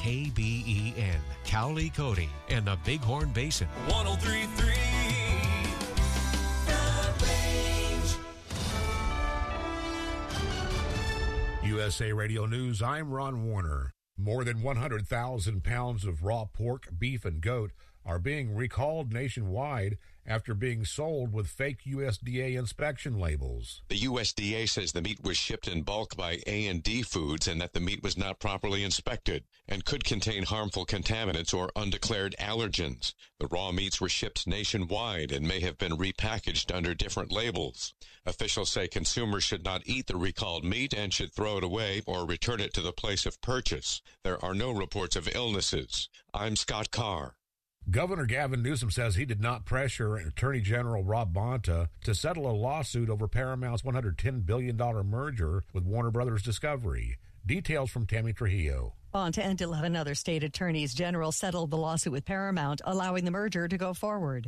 KBEN, Cowley, Cody, and the Bighorn Basin. 103.3 The Range. USA Radio News, I'm Ron Warner. More than 100,000 pounds of raw pork, beef, and goat are being recalled nationwide after being sold with fake USDA inspection labels. The USDA says the meat was shipped in bulk by A&D Foods and that the meat was not properly inspected and could contain harmful contaminants or undeclared allergens. The raw meats were shipped nationwide and may have been repackaged under different labels. Officials say consumers should not eat the recalled meat and should throw it away or return it to the place of purchase. There are no reports of illnesses. I'm Scott Carr. Governor Gavin Newsom says he did not pressure Attorney General Rob Bonta to settle a lawsuit over Paramount's $110 billion merger with Warner Brothers Discovery. Details from Tammy Trujillo. Bonta and 11 other state attorneys general settled the lawsuit with Paramount, allowing the merger to go forward.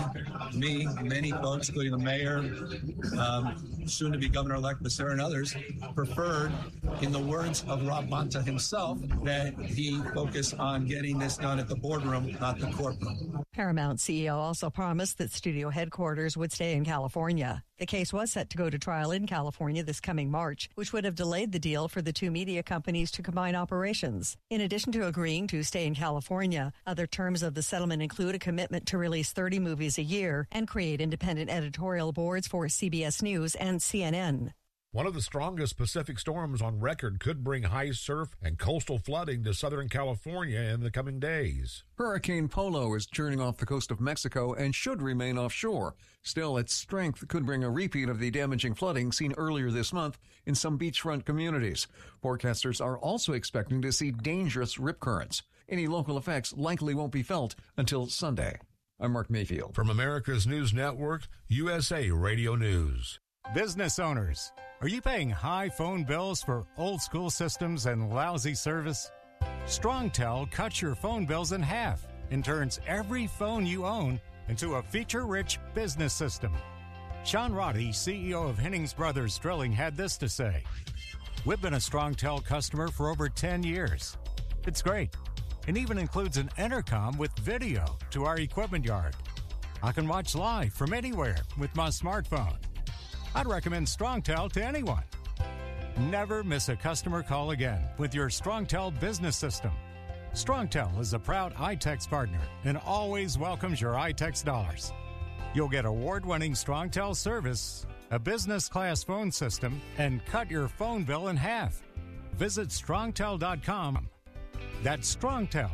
Many folks, including the mayor, soon-to-be governor-elect Becerra and others, preferred, in the words of Rob Bonta himself, that he focus on getting this done at the boardroom, not the courtroom. Paramount CEO also promised that studio headquarters would stay in California. The case was set to go to trial in California this coming March, which would have delayed the deal for the two media companies to combine operations. In addition to agreeing to stay in California, other terms of the settlement include a commitment to release 30 movies a year and create independent editorial boards for CBS News and CNN. One of the strongest Pacific storms on record could bring high surf and coastal flooding to Southern California in the coming days. Hurricane Polo is churning off the coast of Mexico and should remain offshore. Still, its strength could bring a repeat of the damaging flooding seen earlier this month in some beachfront communities. Forecasters are also expecting to see dangerous rip currents. Any local effects likely won't be felt until Sunday. I'm Mark Mayfield. From America's News Network, USA Radio News. Business owners, are you paying high phone bills for old school systems and lousy service? StrongTel cuts your phone bills in half and turns every phone you own into a feature-rich business system. Sean Roddy, CEO of Hennings Brothers Drilling, had this to say: "We've been a StrongTel customer for over 10 years. It's great. It even includes an intercom with video to our equipment yard. I can watch live from anywhere with my smartphone. I'd recommend StrongTel to anyone. Never miss a customer call again with your StrongTel business system. StrongTel is a proud iTex partner and always welcomes your iTex dollars. You'll get award-winning StrongTel service, a business-class phone system, and cut your phone bill in half. Visit StrongTel.com. That's StrongTel,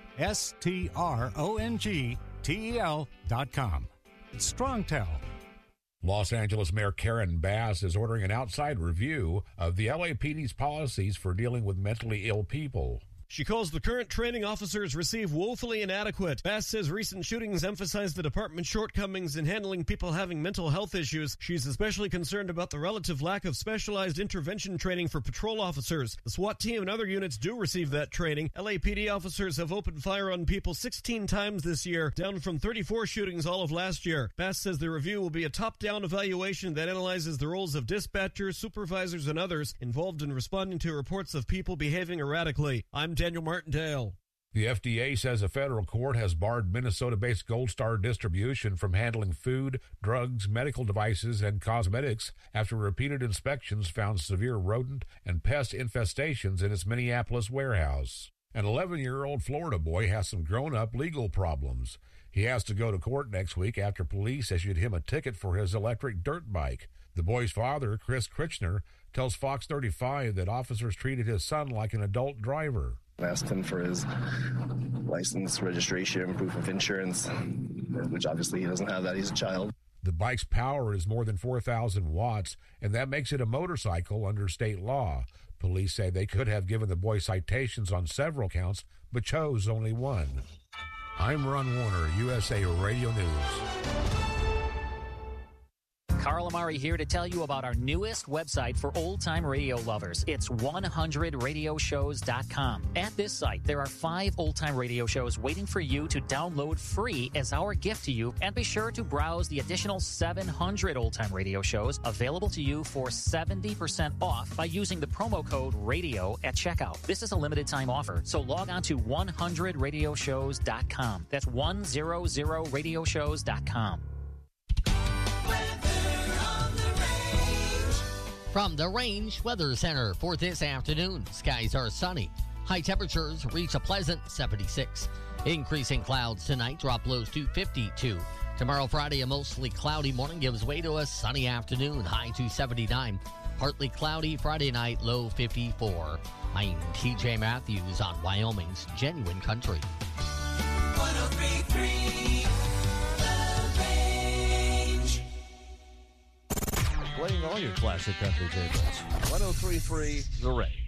StrongTel.com. It's StrongTel. Los Angeles Mayor Karen Bass is ordering an outside review of the LAPD's policies for dealing with mentally ill people. She calls the current training officers receive woefully inadequate. Bass says recent shootings emphasize the department's shortcomings in handling people having mental health issues. She's especially concerned about the relative lack of specialized intervention training for patrol officers. The SWAT team and other units do receive that training. LAPD officers have opened fire on people 16 times this year, down from 34 shootings all of last year. Bass says the review will be a top-down evaluation that analyzes the roles of dispatchers, supervisors, and others involved in responding to reports of people behaving erratically. I'm Daniel Martindale. The FDA says a federal court has barred Minnesota-based Gold Star Distribution from handling food, drugs, medical devices, and cosmetics after repeated inspections found severe rodent and pest infestations in its Minneapolis warehouse. An 11-year-old Florida boy has some grown-up legal problems. He has to go to court next week after police issued him a ticket for his electric dirt bike. The boy's father, Chris Kritchner, tells Fox 35 that officers treated his son like an adult driver. I asked him for his license, registration, proof of insurance, which obviously he doesn't have that. He's a child. The bike's power is more than 4,000 watts, and that makes it a motorcycle under state law. Police say they could have given the boy citations on several counts, but chose only one. I'm Ron Warner, USA Radio News. Carl Amari here to tell you about our newest website for old-time radio lovers. It's 100radioshows.com. At this site, there are 5 old-time radio shows waiting for you to download free as our gift to you, and be sure to browse the additional 700 old-time radio shows available to you for 70% off by using the promo code RADIO at checkout. This is a limited-time offer, so log on to 100radioshows.com. That's 100radioshows.com. From the Range Weather Center for this afternoon, skies are sunny. High temperatures reach a pleasant 76. Increasing clouds tonight, drop lows to 52. Tomorrow, Friday, a mostly cloudy morning gives way to a sunny afternoon, high to 79. Partly cloudy Friday night, low 54. I'm TJ Matthews on Wyoming's Genuine Country. 103.3 Playing all your classic country favorites. 103.3 The Range.